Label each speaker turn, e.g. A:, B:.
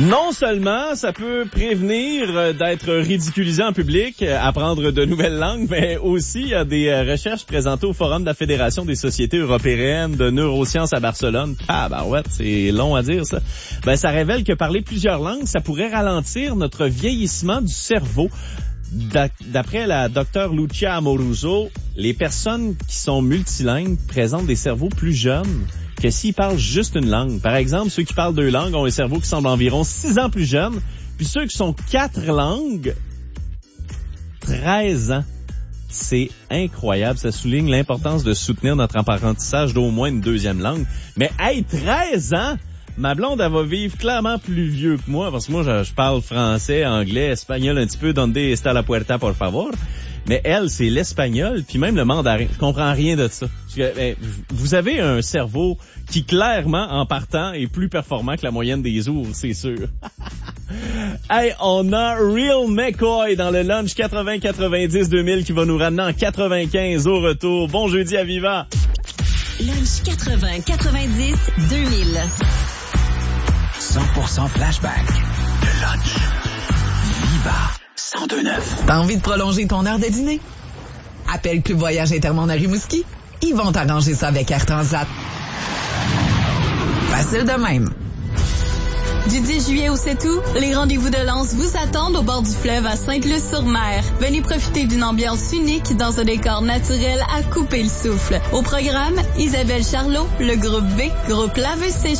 A: Non seulement ça peut prévenir d'être ridiculisé en public, apprendre de nouvelles langues, mais aussi il y a des recherches présentées au Forum de la Fédération des sociétés européennes de neurosciences à Barcelone. Ah ben ouais, c'est long à dire ça. Ben ça révèle que parler plusieurs langues, ça pourrait ralentir notre vieillissement du cerveau. D'après la docteure Lucia Amoruso, les personnes qui sont multilingues présentent des cerveaux plus jeunes que s'ils parlent juste une langue. Par exemple, ceux qui parlent 2 langues ont un cerveau qui semble environ 6 ans plus jeune, puis ceux qui sont 4 langues, 13 ans. C'est incroyable, ça souligne l'importance de soutenir notre apprentissage d'au moins une 2e langue. Mais hey, 13 ans! Ma blonde, elle va vivre clairement plus vieux que moi, parce que moi, je parle français, anglais, espagnol un petit peu, donde está la puerta, por favor. Mais elle, c'est l'espagnol, puis même le mandarin. Je comprends rien de ça. Vous avez un cerveau qui, clairement, en partant, est plus performant que la moyenne des ours, c'est sûr. Hey, on a Real McCoy dans le lunch 80-90-2000 qui va nous ramener en 95 au retour. Bon jeudi à Viva!
B: Lunch 80-90-2000.
C: 100% flashback. Le lunch. Viva 102.9.
D: T'as envie de prolonger ton heure de dîner? Appelle Club Voyage Intermont à Rimouski. Ils vont t'arranger ça avec Air Transat. Facile de même.
E: Du 10 juillet au 7 août, les rendez-vous de Lance vous attendent au bord du fleuve à Sainte-Luce-sur-Mer. Venez profiter d'une ambiance unique dans un décor naturel à couper le souffle. Au programme, Isabelle Charlot, le groupe B, groupe Laveuse Séchée.